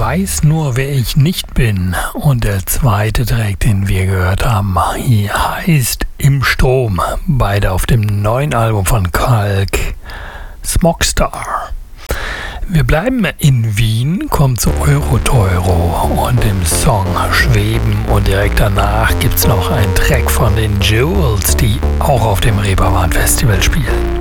weiß nur, wer ich nicht bin. Und der zweite Track, den wir gehört haben, hier heißt Im Strom. Beide auf dem neuen Album von Kalk, Smogstar. Wir bleiben in Wien, kommen zu Euroteuro und dem Song Schweben. Und direkt danach gibt's noch einen Track von den Jewels, die auch auf dem Reeperbahn Festival spielen.